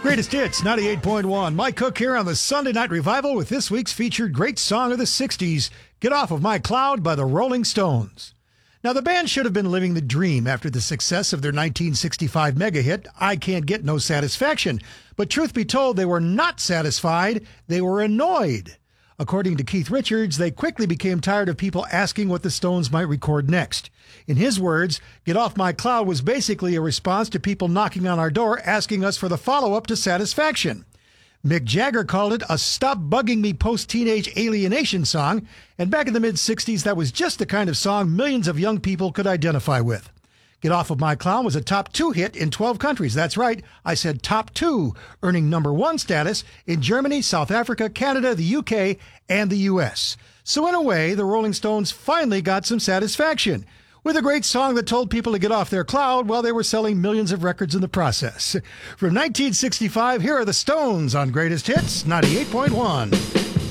Greatest Hits, 98.1. Mike Cook here on the Sunday Night Revival with this week's featured great song of the 60s, Get Off of My Cloud by the Rolling Stones. Now, the band should have been living the dream after the success of their 1965 mega hit, I Can't Get No Satisfaction. But truth be told, they were not satisfied. They were annoyed. According to Keith Richards, they quickly became tired of people asking what the Stones might record next. In his words, Get Off My Cloud was basically a response to people knocking on our door asking us for the follow-up to Satisfaction. Mick Jagger called it a Stop Bugging Me post-teenage alienation song, and back in the mid-'60s, that was just the kind of song millions of young people could identify with. Get Off of My Cloud was a top 2 hit in 12 countries. That's right, I said top 2, earning number 1 status in Germany, South Africa, Canada, the UK, and the US. So in a way, the Rolling Stones finally got some satisfaction. With a great song that told people to get off their cloud while they were selling millions of records in the process. From 1965, here are the Stones on Greatest Hits 98.1.